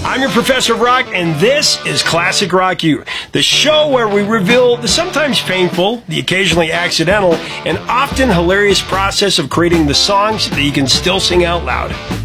I'm your professor of rock, and this is Classic Rock U, the show where we reveal the sometimes painful, the occasionally accidental, and often hilarious process of creating the songs that you can still sing out loud.